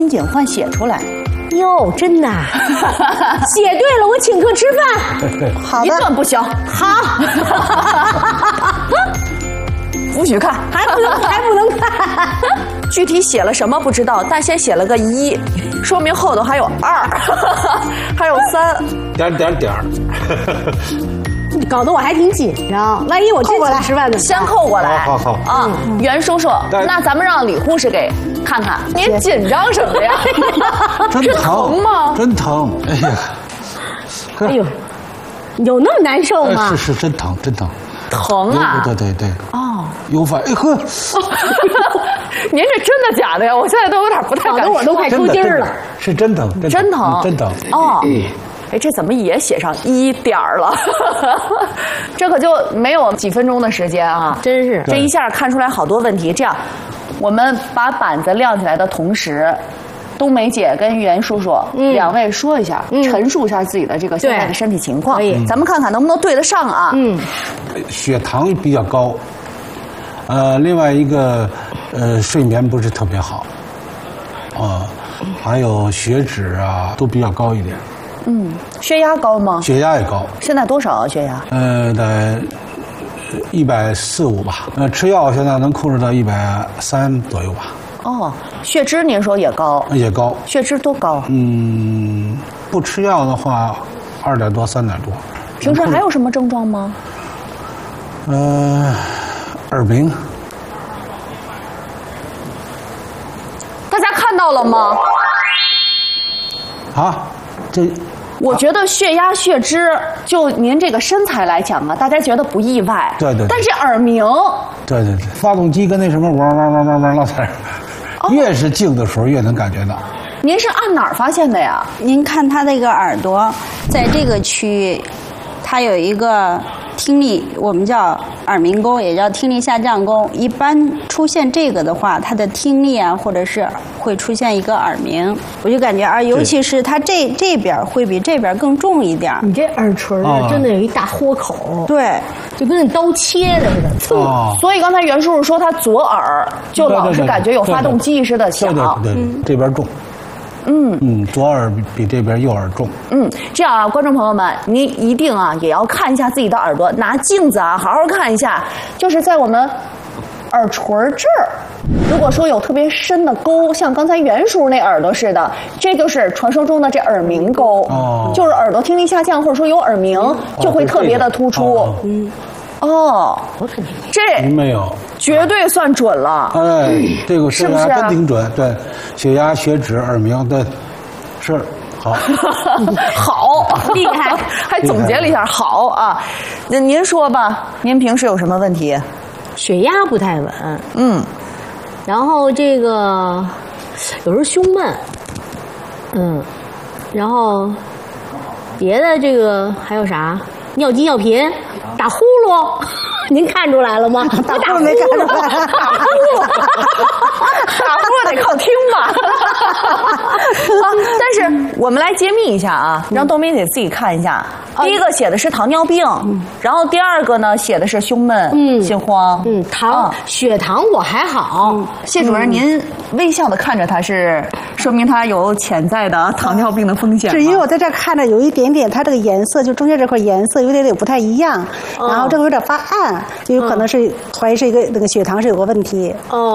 警换写出来。 哟，真的，写对了，我请客吃饭。 好的， 一顿不行。 好， 不许看， 还不能看。 具体写了什么不知道，但先写了个1，说明后头还有2，还有3。 点。 搞得我还挺紧张，万一我真请吃饭呢？ 先扣过来。 好啊，袁叔叔，那咱们让李护士给看看，您紧张什么呀？ 真疼吗？ 真疼！哎呀， 哎呦，有那么难受吗？ 是真疼，真疼。 疼啊！ 对。 哦， 有反应。呵， 您这真的假的呀？我现在都有点不太敢说。 我都快抽筋了。 是真疼， 真疼。哦。哎，这怎么也写上1点了？这可就没有几分钟的时间啊！ 真是， 这一下看出来好多问题。这样，我们把板子亮起来的同时，冬梅姐跟袁叔叔2位说一下，陈述一下自己的这个现在的身体情况。咱们看看能不能对得上啊？ 血糖比较高，另外一个睡眠不是特别好，还有血脂啊都比较高一点。 血压高吗？ 血压也高。 现在多少啊？血压？ 在140-150吧。吃药现在能控制到130左右吧。 哦，血脂您说也高？ 也高。 血脂多高？ 不吃药的话，2点多、3点多。 平时还有什么症状吗？ 耳鸣。 大家看到了吗？ 啊， 我觉得血压、血脂，就您这个身材来讲啊，大家觉得不意外。 对。 但是耳鸣， 对，发动机跟那什么汪老在，越是静的时候越能感觉到。 您是按哪儿发现的呀？ 您看他这个耳朵，在这个区域，它有一个听力，我们叫耳鸣沟，也叫听力下降沟。一般出现这个的话，他的听力啊，或者是会出现一个耳鸣。我就感觉尤其是他这边会比这边更重一点。 你这耳垂啊，真的有一大豁口。 对， 就跟那刀切的似的。 所以刚才袁叔叔说他左耳就老是感觉有发动机似的响。 对，这边重。左耳比这边右耳重。 这样啊，观众朋友们，您一定啊也要看一下自己的耳朵，拿镜子啊好好看一下，就是在我们耳垂这儿，如果说有特别深的沟，像刚才袁叔那耳朵似的，这就是传说中的这耳鸣沟，就是耳朵听力下降或者说有耳鸣，就会特别的突出。这没有， 绝对算准了。 这个是不是真挺准？对，血压、血脂、耳鸣，对，是好， 好厉害，还总结了一下，好啊。那您说吧，您平时有什么问题？ 血压不太稳，然后这个有时候胸闷，然后别的这个还有啥？尿急尿频，打呼噜，您看出来了吗？ 打呼噜没看出来， 打呼噜得靠听吧。但是我们来揭秘一下啊，让冬梅姐自己看一下。第一个写的是糖尿病，然后第2个呢写的是胸闷、心慌。 血糖我还好。 谢主任，您微笑的看着他，是说明他有潜在的糖尿病的风险吗？ 是因为我在这看着有一点点，它这个颜色就中间这块颜色有点不太一样，然后这个有点发暗，就有可能是怀疑是一个那个血糖是有个问题。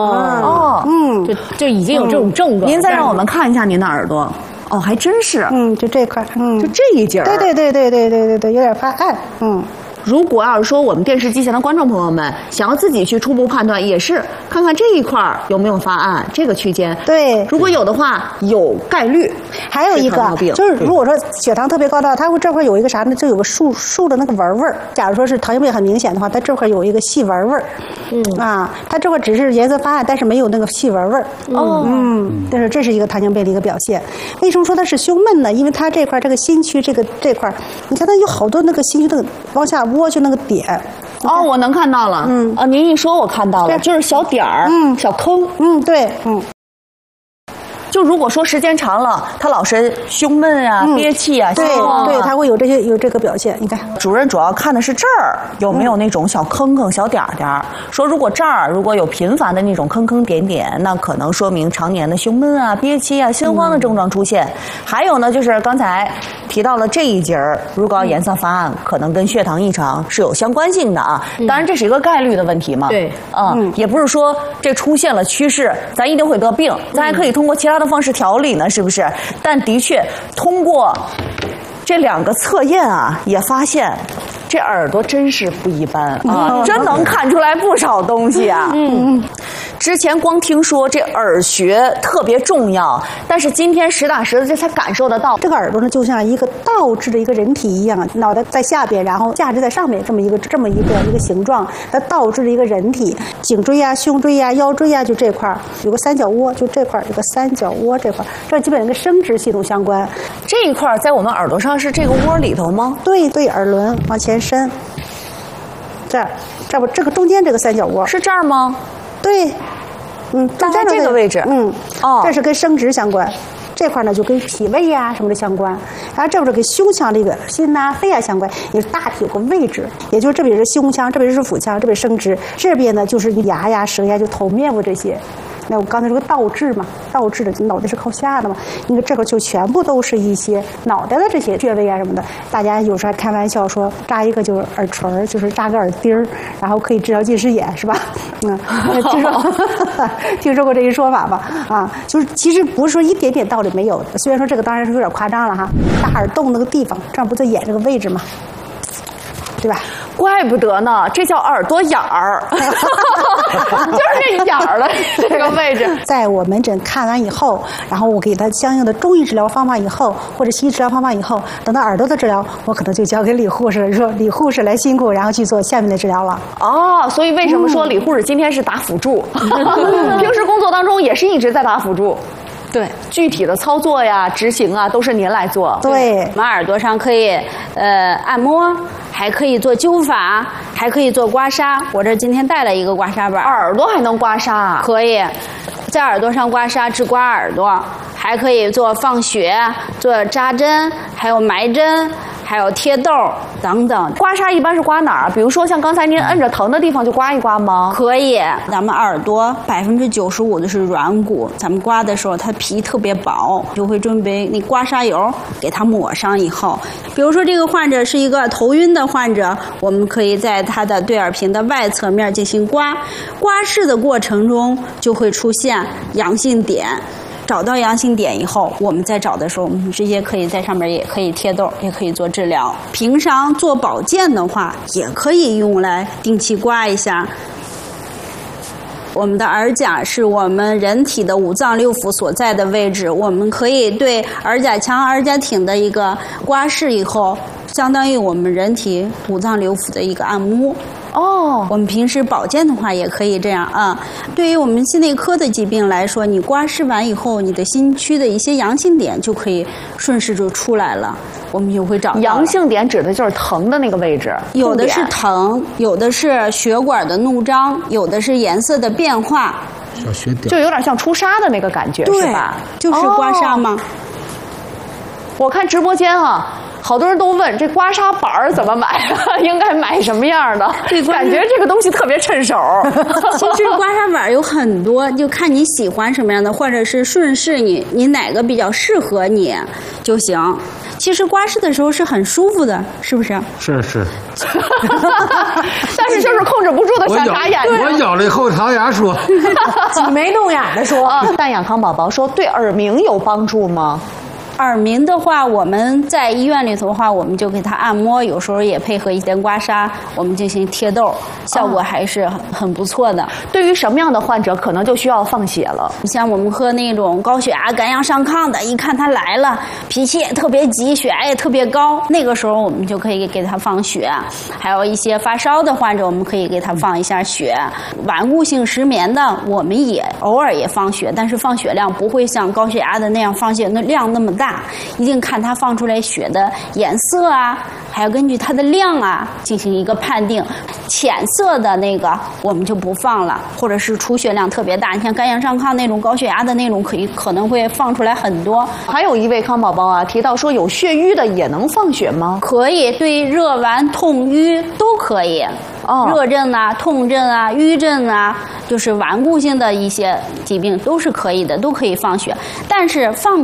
就已经有这种症状。 您再让我们看一下您的耳朵。还真是。 就这块， 就这一节儿。 对，有点发暗。 如果要是说我们电视机前的观众朋友们想要自己去初步判断，也是看看这一块有没有发暗这个区间。 对， 如果有的话，有概率。 还有一个就是，如果说血糖特别高的话，它会这块有一个啥呢？就有个竖的那个纹儿。假如说是糖尿病很明显的话，它这块有一个细纹儿。它这块只是颜色发暗，但是没有那个细纹儿。但是这是一个糖尿病的一个表现。为什么说它是胸闷呢？因为它这块这个心区这块，你看它有好多那个心区那个往下窝就那个点。 我能看到了。您一说我看到了，就是小点儿，小坑。 对。 就如果说时间长了，他老是胸闷啊、憋气啊， 对，他会有这个表现。你看， 主任主要看的是这儿有没有那种小坑坑、小点点。说如果这儿如果有频繁的那种坑坑点点，那可能说明常年的胸闷啊、憋气啊、心慌的症状出现。还有呢，就是刚才提到了这一节乳膏颜色发暗，可能跟血糖异常是有相关性的啊。当然这是一个概率的问题嘛。 对， 也不是说这出现了趋势，咱一定会得病，咱还可以通过其他的方式调理呢，是不是？但的确通过这2个测验啊，也发现这耳朵真是不一般啊，真能看出来不少东西啊。之前光听说这耳穴特别重要，但是今天实打实的这才感受得到。 这个耳朵呢，就像一个倒置的一个人体一样，脑袋在下边，然后下肢在上面，这么一个形状，它倒置的一个人体。颈椎啊、胸椎啊、腰椎啊，就这块有个三角窝，就这块有个三角窝，这块这基本上跟生殖系统相关。 这一块在我们耳朵上是这个窝里头吗？ 对，耳轮往前伸，这不这个中间这个三角窝是这儿吗？ 对， 大概这个位置， 这是跟生殖相关。这块呢就跟脾胃呀什么的相关，然后这边跟胸腔这个心呐、肺啊相关，也是大体有个位置，也就是这边是胸腔，这边是腹腔，这边生殖，这边呢就是牙呀、舌呀，就头面部这些。那我刚才说倒置嘛，倒置的脑袋是靠下的嘛，因为这个就全部都是一些脑袋的这些穴位啊什么的。大家有时候还开玩笑说扎一个就是耳垂，就是扎个耳钉儿，然后可以治疗近视眼，是吧？听说过这一说法吧？啊，就是其实不是说一点点道理没有的，虽然说这个当然是有点夸张了哈。大耳洞那个地方，这儿不在眼这个位置吗？对吧？ 怪不得呢，这叫耳朵眼儿，就是这眼儿的这个位置。 在我门诊看完以后，然后我给他相应的中医治疗方法以后，或者西医治疗方法以后，等到耳朵的治疗，我可能就交给李护士，说李护士来辛苦，然后去做下面的治疗了。 哦，所以为什么说李护士今天是打辅助？平时工作当中也是一直在打辅助。 对， 具体的操作呀、执行啊，都是您来做。 对， 我们耳朵上可以按摩，还可以做灸法，还可以做刮痧。我这今天带了一个刮痧板， 耳朵还能刮痧啊？ 可以，在耳朵上刮痧治刮耳朵，还可以做放血、做扎针，还有埋针。还有贴豆等等。 刮痧一般是刮哪儿？比如说像刚才您摁着疼的地方就刮一刮吗？ 可以，咱们耳朵95%的是软骨，咱们刮的时候它皮特别薄，就会准备那刮痧油给它抹上以后，比如说这个患者是一个头晕的患者，我们可以在他的对耳屏的外侧面进行刮拭的过程中就会出现阳性点。找到阳性点以后，我们再找的时候，我们直接可以在上面也可以贴豆，也可以做治疗。平常做保健的话，也可以用来定期刮一下。我们的耳甲是我们人体的五脏六腑所在的位置，我们可以对耳甲腔、耳甲挺的一个刮拭以后，相当于我们人体五脏六腑的一个按摩。哦，我们平时保健的话也可以这样啊。对于我们心内科的疾病来说，你刮拭完以后，你的心区的一些阳性点就可以顺势就出来了，我们就会找到。 阳性点指的就是疼的那个位置， 有的是疼，有的是血管的怒张，有的是颜色的变化， 小血点， 就有点像出痧的那个感觉，是吧？ 就是刮痧吗？ 我看直播间啊。好多人都问这刮痧板儿怎么买，应该买什么样的？感觉这个东西特别趁手。 其实刮痧板有很多，就看你喜欢什么样的，或者是顺势你哪个比较适合你就行。其实刮拭的时候是很舒服的，是不是？ 是。 但是就是控制不住的想眨眼睛。 我咬了后槽牙说， 挤眉弄眼的说。 但养康宝宝说对耳鸣有帮助吗？ 耳鸣的话，我们在医院里头的话，我们就给他按摩，有时候也配合一点刮痧，我们进行贴豆，效果还是很不错的。 对于什么样的患者，可能就需要放血了。 像我们和那种高血压、肝阳上亢的，一看他来了，脾气也特别急，血压也特别高，那个时候我们就可以给他放血。还有一些发烧的患者，我们可以给他放一下血。顽固性失眠的，我们也偶尔也放血，但是放血量不会像高血压的那样放血那量那么大。 大，一定看它放出来血的颜色啊，还要根据它的量啊进行一个判定。浅色的那个我们就不放了，或者是出血量特别大，你像肝阳上亢那种高血压的那种，可能会放出来很多。 还有一位康宝宝啊提到说，有血瘀的也能放血吗？ 可以，对热顽痛瘀都可以。热症啊、痛症啊、瘀症啊，就是顽固性的一些疾病都是可以的，都可以放血。但是放